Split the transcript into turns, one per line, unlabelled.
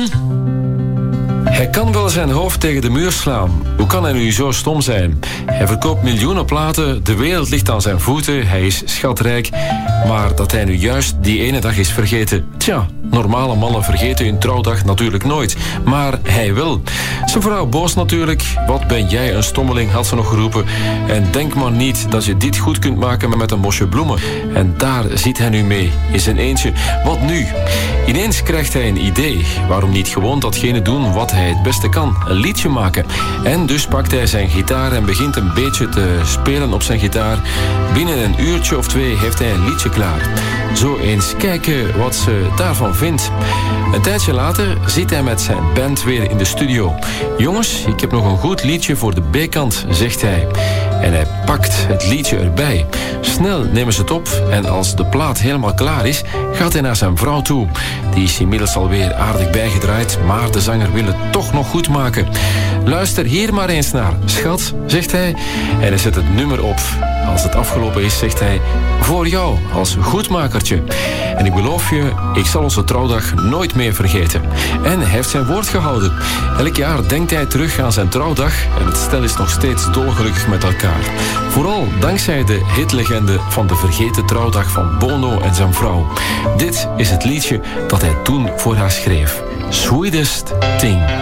Hij kan wel zijn hoofd tegen de muur slaan. Hoe kan hij nu zo stom zijn? Hij verkoopt miljoenen platen, de wereld ligt aan zijn voeten, hij is schatrijk. Maar dat hij nu juist die ene dag is vergeten. Tja, normale mannen vergeten hun trouwdag natuurlijk nooit. Maar hij wel. Zijn vrouw boos natuurlijk. Wat ben jij een stommeling, had ze nog geroepen. En denk maar niet dat je dit goed kunt maken met een bosje bloemen. En daar zit hij nu mee, in zijn eentje. Wat nu? Ineens krijgt hij een idee. Waarom niet gewoon datgene doen wat hij het beste kan? Een liedje maken. En dus pakt hij zijn gitaar en begint een beetje te spelen op zijn gitaar. Binnen een uurtje of 2 heeft hij een liedje klaar. Zo eens kijken wat ze daarvan vindt. Een tijdje later zit hij met zijn band weer in de studio. Jongens, ik heb nog een goed liedje voor de B-kant, zegt hij. En hij pakt het liedje erbij. Snel nemen ze het op en als de plaat helemaal klaar is, gaat hij naar zijn vrouw toe. Die is inmiddels alweer aardig bijgedraaid, maar de zanger wil het toch nog goed maken. Luister hier maar eens naar, schat, zegt hij. En hij zet het nummer op. Als het afgelopen is, zegt hij, voor jou als goedmakertje. En ik beloof je, ik zal onze trouwdag nooit meer vergeten. En hij heeft zijn woord gehouden. Elk jaar denkt hij terug aan zijn trouwdag en het stel is nog steeds dolgelukkig met elkaar. Vooral dankzij de hitlegende van de vergeten trouwdag van Bono en zijn vrouw. Dit is het liedje dat hij toen voor haar schreef. Sweetest Thing.